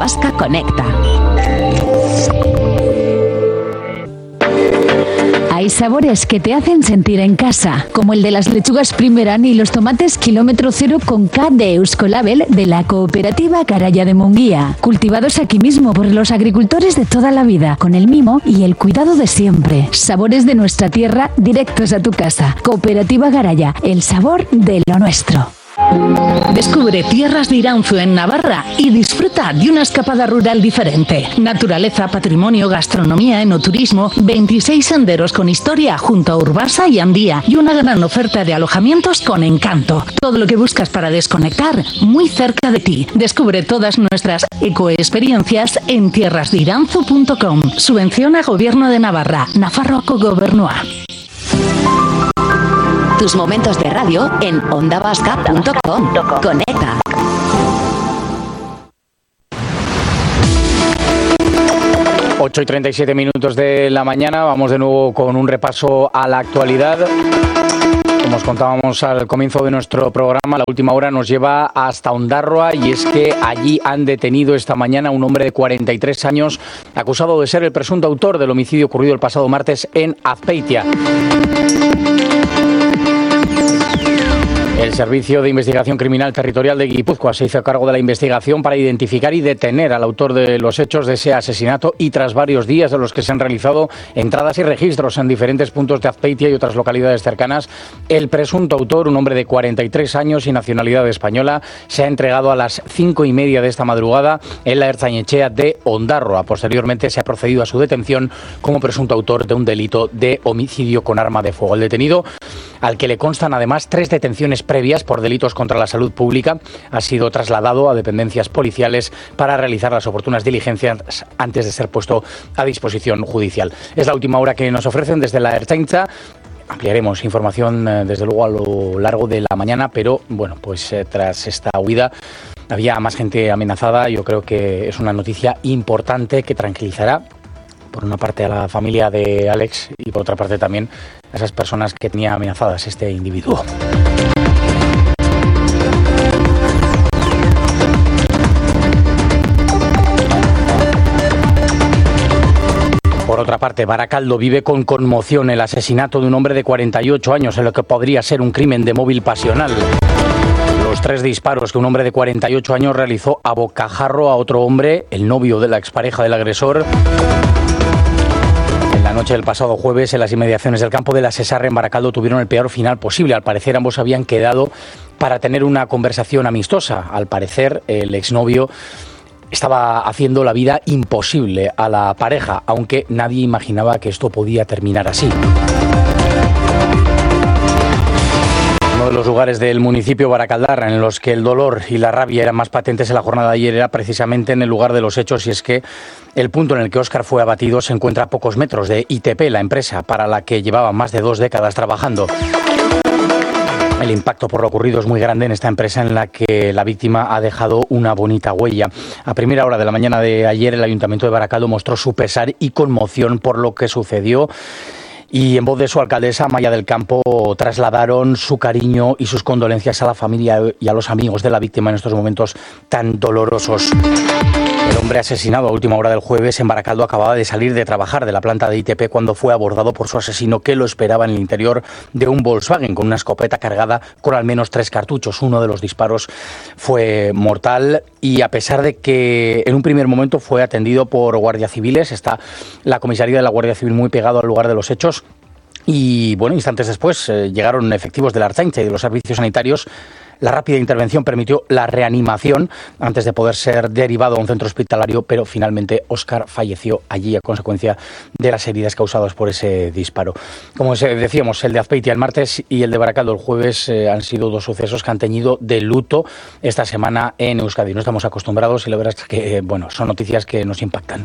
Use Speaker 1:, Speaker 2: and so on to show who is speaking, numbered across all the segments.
Speaker 1: Vasca conecta. Hay sabores que te hacen sentir en casa, como el de las lechugas Primeran y los tomates kilómetro cero con K de Euskolabel de la cooperativa Garaya de Munguía, cultivados aquí mismo por los agricultores de toda la vida, con el mimo y el cuidado de siempre. Sabores de nuestra tierra directos a tu casa. Cooperativa Garaya, el sabor de lo nuestro. Descubre tierras de Iranzu en Navarra y disfruta de una escapada rural diferente. Naturaleza, patrimonio, gastronomía, enoturismo, 26 senderos con historia junto a Urbasa y Andía y una gran oferta de alojamientos con encanto. Todo lo que buscas para desconectar, muy cerca de ti. Descubre todas nuestras ecoexperiencias en tierrasdeiranzu.com. Subvención a Gobierno de Navarra, Nafarroako Gobernua.
Speaker 2: Tus momentos de radio en ondavasca.com. Conecta.
Speaker 3: Ocho y 37 minutos de la mañana. Vamos de nuevo con un repaso a la actualidad. Como os contábamos al comienzo de nuestro programa, la última hora nos lleva hasta Ondarroa y es que allí han detenido esta mañana a un hombre de 43 años acusado de ser el presunto autor del homicidio ocurrido el pasado martes en Azpeitia. El Servicio de Investigación Criminal Territorial de Guipúzcoa se hizo cargo de la investigación para identificar y detener al autor de los hechos de ese asesinato y tras varios días de los que se han realizado entradas y registros en diferentes puntos de Azpeitia y otras localidades cercanas, el presunto autor, un hombre de 43 años y nacionalidad española, se ha entregado a las 5:30 de esta madrugada en la Ertzainetxea de Ondarroa. Posteriormente se ha procedido a su detención como presunto autor de un delito de homicidio con arma de fuego. El detenido, al que le constan además 3 detenciones previas por delitos contra la salud pública, ha sido trasladado a dependencias policiales para realizar las oportunas diligencias antes de ser puesto a disposición judicial. Es la última hora que nos ofrecen desde la Ertzaintza. Ampliaremos información desde luego a lo largo de la mañana, pero bueno, pues tras esta huida había más gente amenazada. Yo creo que es una noticia importante que tranquilizará por una parte a la familia de Alex y por otra parte también a esas personas que tenía amenazadas este individuo. Por otra parte, Baracaldo vive con conmoción el asesinato de un hombre de 48 años en lo que podría ser un crimen de móvil pasional. Los 3 disparos que un hombre de 48 años realizó a bocajarro a otro hombre, el novio de la expareja del agresor, en la noche del pasado jueves en las inmediaciones del campo de la Sesarre en Baracaldo, tuvieron el peor final posible. Al parecer ambos habían quedado para tener una conversación amistosa. Al parecer el exnovio estaba haciendo la vida imposible a la pareja, aunque nadie imaginaba que esto podía terminar así. Uno de los lugares del municipio Baracaldarra en los que el dolor y la rabia eran más patentes en la jornada de ayer era precisamente en el lugar de los hechos, y es que el punto en el que Óscar fue abatido se encuentra a pocos metros de ITP, la empresa para la que llevaba más de 2 décadas trabajando. El impacto por lo ocurrido es muy grande en esta empresa en la que la víctima ha dejado una bonita huella. A primera hora de la mañana de ayer, el Ayuntamiento de Baracaldo mostró su pesar y conmoción por lo que sucedió. Y en voz de su alcaldesa, Maya del Campo, trasladaron su cariño y sus condolencias a la familia y a los amigos de la víctima en estos momentos tan dolorosos. El hombre asesinado a última hora del jueves en Baracaldo acababa de salir de trabajar de la planta de ITP cuando fue abordado por su asesino, que lo esperaba en el interior de un Volkswagen con una escopeta cargada con al menos 3 cartuchos. Uno de los disparos fue mortal y a pesar de que en un primer momento fue atendido por guardias civiles, está la comisaría de la Guardia Civil muy pegado al lugar de los hechos. Y bueno, instantes después llegaron efectivos de la Ertzaintza y de los servicios sanitarios. La rápida intervención permitió la reanimación antes de poder ser derivado a un centro hospitalario, pero finalmente Óscar falleció allí a consecuencia de las heridas causadas por ese disparo. Como decíamos, el de Azpeitia el martes y el de Baracaldo el jueves han sido 2 sucesos que han teñido de luto esta semana en Euskadi. No estamos acostumbrados y la verdad es que bueno, son noticias que nos impactan.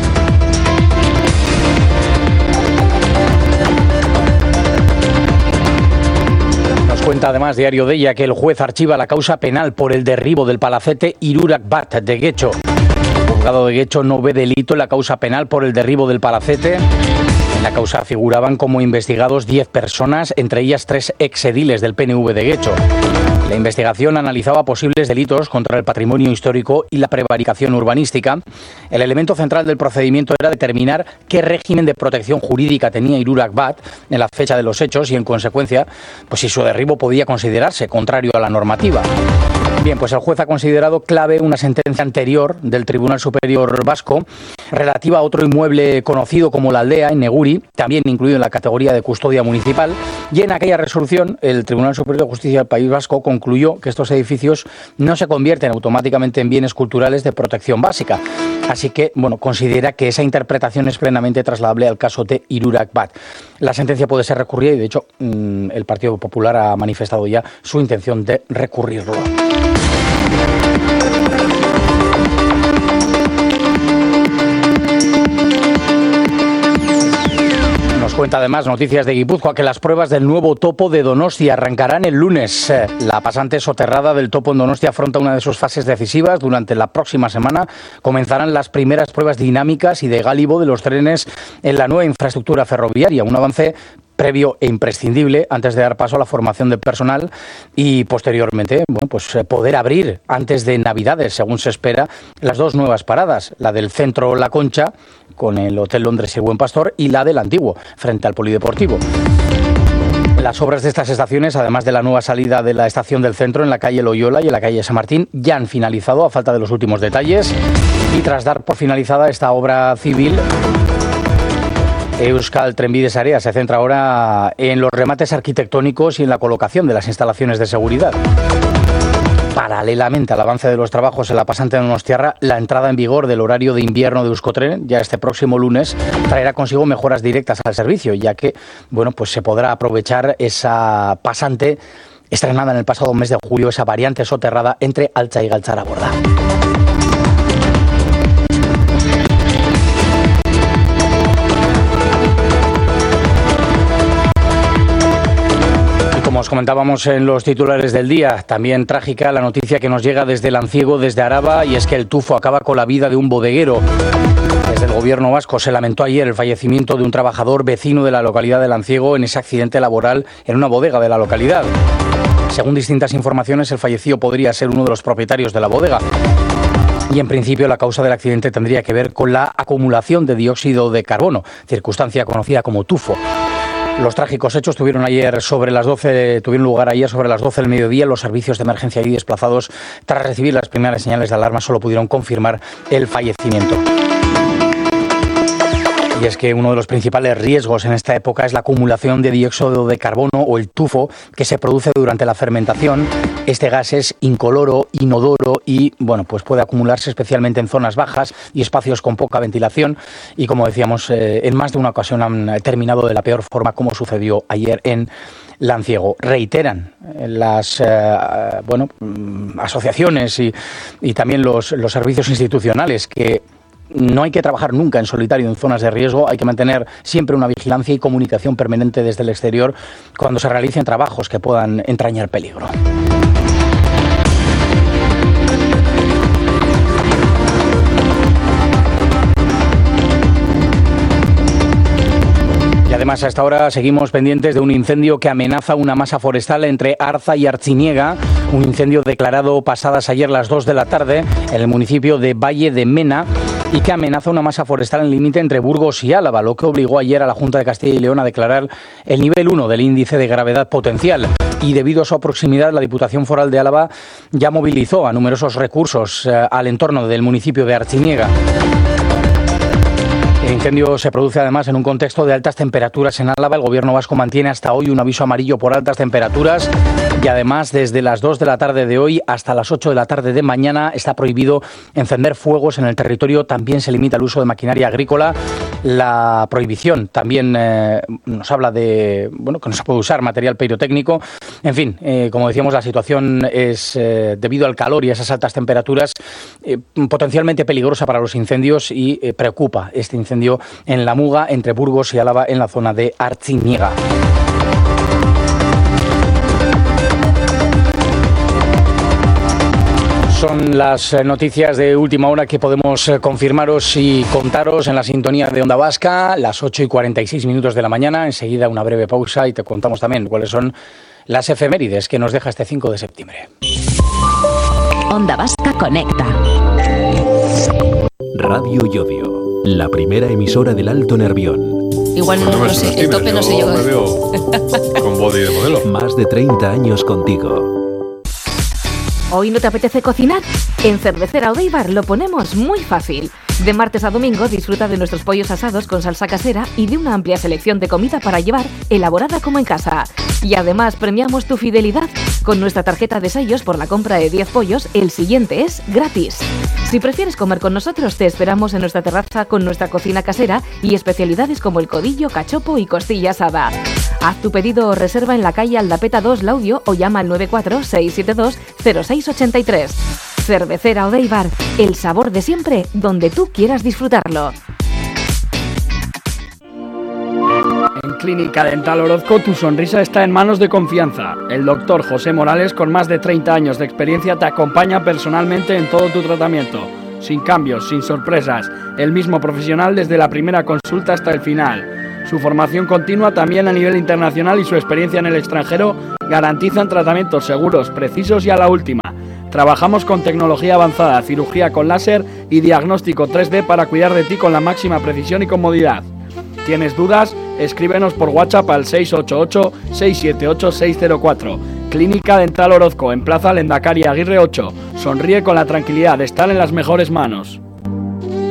Speaker 3: Cuenta además Diario Deia que el juez archiva la causa penal por el derribo del palacete Hirurak Bat de Getxo. El juzgado de Getxo no ve delito en la causa penal por el derribo del palacete. En la causa figuraban como investigados 10 personas, entre ellas 3 exediles del PNV de Getxo. La investigación analizaba posibles delitos contra el patrimonio histórico y la prevaricación urbanística. El elemento central del procedimiento era determinar qué régimen de protección jurídica tenía Irurak Bat en la fecha de los hechos y, en consecuencia, pues si su derribo podía considerarse contrario a la normativa. Bien, pues el juez ha considerado clave una sentencia anterior del Tribunal Superior Vasco relativa a otro inmueble conocido como La Aldea, en Neguri, también incluido en la categoría de custodia municipal, y en aquella resolución el Tribunal Superior de Justicia del País Vasco concluyó que estos edificios no se convierten automáticamente en bienes culturales de protección básica. Así que, bueno, considera que esa interpretación es plenamente trasladable al caso de Irurak Bat. La sentencia puede ser recurrida y, de hecho, el Partido Popular ha manifestado ya su intención de recurrirlo. Nos cuenta además Noticias de Guipúzcoa que las pruebas del nuevo topo de Donostia arrancarán el lunes. La pasante soterrada del topo en Donostia afronta una de sus fases decisivas. Durante la próxima semana comenzarán las primeras pruebas dinámicas y de gálibo de los trenes en la nueva infraestructura ferroviaria, un avance previo e imprescindible antes de dar paso a la formación del personal y posteriormente, bueno, pues poder abrir antes de Navidades, según se espera, las dos nuevas paradas, la del centro La Concha con el Hotel Londres y Buen Pastor y la del Antiguo frente al Polideportivo. Las obras de estas estaciones, además de la nueva salida de la estación del centro en la calle Loyola y en la calle San Martín, ya han finalizado a falta de los últimos detalles, y tras dar por finalizada esta obra civil, Euskal Trenbide Sarea se centra ahora en los remates arquitectónicos y en la colocación de las instalaciones de seguridad. Paralelamente al avance de los trabajos en la pasante de Donostiarra, la entrada en vigor del horario de invierno de Euskotren ya este próximo lunes traerá consigo mejoras directas al servicio, ya que, bueno, pues se podrá aprovechar esa pasante estrenada en el pasado mes de julio, esa variante soterrada entre Altza y Galtzaraborda. Como os comentábamos en los titulares del día, también trágica la noticia que nos llega desde Lanciego, desde Araba, y es que el tufo acaba con la vida de un bodeguero. Desde el gobierno vasco se lamentó ayer el fallecimiento de un trabajador vecino de la localidad de Lanciego en ese accidente laboral en una bodega de la localidad. Según distintas informaciones, el fallecido podría ser uno de los propietarios de la bodega. Y en principio la causa del accidente tendría que ver con la acumulación de dióxido de carbono, circunstancia conocida como tufo. Los trágicos hechos tuvieron lugar ayer sobre las 12 del mediodía. Los servicios de emergencia allí desplazados tras recibir las primeras señales de alarma solo pudieron confirmar el fallecimiento. Y es que uno de los principales riesgos en esta época es la acumulación de dióxido de carbono o el tufo que se produce durante la fermentación. Este gas es incoloro, inodoro y, bueno, pues puede acumularse especialmente en zonas bajas y espacios con poca ventilación. Y como decíamos, en más de una ocasión han terminado de la peor forma, como sucedió ayer en Lanciego. Reiteran las asociaciones y también los servicios institucionales que no hay que trabajar nunca en solitario en zonas de riesgo, hay que mantener siempre una vigilancia y comunicación permanente desde el exterior cuando se realicen trabajos que puedan entrañar peligro. Y además a esta hora seguimos pendientes de un incendio que amenaza una masa forestal entre Arza y Artziniega, un incendio declarado pasadas ayer las 2 de la tarde en el municipio de Valle de Mena, y que amenaza una masa forestal en el límite entre Burgos y Álava, lo que obligó ayer a la Junta de Castilla y León a declarar el nivel 1 del índice de gravedad potencial. Y debido a su proximidad, la Diputación Foral de Álava ya movilizó a numerosos recursos al entorno del municipio de Artziniega. El incendio se produce además en un contexto de altas temperaturas en Álava. El gobierno vasco mantiene hasta hoy un aviso amarillo por altas temperaturas y además desde las 2 de la tarde de hoy hasta las 8 de la tarde de mañana está prohibido encender fuegos en el territorio. También se limita el uso de maquinaria agrícola. La prohibición también nos habla de que no se puede usar material pirotécnico. En fin, como decíamos, la situación es, debido al calor y a esas altas temperaturas, potencialmente peligrosa para los incendios y preocupa este incendio en la Muga, entre Burgos y Álava, en la zona de Artziniega. Son las noticias de última hora que podemos confirmaros y contaros en la sintonía de Onda Vasca, las 8:46 de la mañana. Enseguida una breve pausa y te contamos también cuáles son las efemérides que nos deja este 5 de septiembre.
Speaker 2: Onda Vasca Conecta.
Speaker 4: Radio Llodio, la primera emisora del Alto Nervión.
Speaker 5: Igual no sé, el tope no sé yo.
Speaker 6: Me veo con body de modelo.
Speaker 4: Más de 30 años contigo.
Speaker 7: ¿Hoy no te apetece cocinar? En Cervecera Odeibar lo ponemos muy fácil. De martes a domingo disfruta de nuestros pollos asados con salsa casera y de una amplia selección de comida para llevar, elaborada como en casa. Y además premiamos tu fidelidad. Con nuestra tarjeta de sellos por la compra de 10 pollos, el siguiente es gratis. Si prefieres comer con nosotros, te esperamos en nuestra terraza con nuestra cocina casera y especialidades como el codillo, cachopo y costilla asada. Haz tu pedido o reserva en la calle Aldapeta 2 Laudio o llama al 94-672-0683. Cervecera Odeibar, el sabor de siempre, donde tú quieras disfrutarlo.
Speaker 8: En Clínica Dental Orozco tu sonrisa está en manos de confianza. El doctor José Morales, con más de 30 años de experiencia, te acompaña personalmente en todo tu tratamiento. Sin cambios, sin sorpresas, el mismo profesional desde la primera consulta hasta el final. Su formación continua también a nivel internacional y su experiencia en el extranjero garantizan tratamientos seguros, precisos y a la última. Trabajamos con tecnología avanzada, cirugía con láser y diagnóstico 3D para cuidar de ti con la máxima precisión y comodidad. ¿Tienes dudas? Escríbenos por WhatsApp al 688-678-604. Clínica Dental Orozco, en Plaza Lendakari Aguirre 8. Sonríe con la tranquilidad de estar en las mejores manos.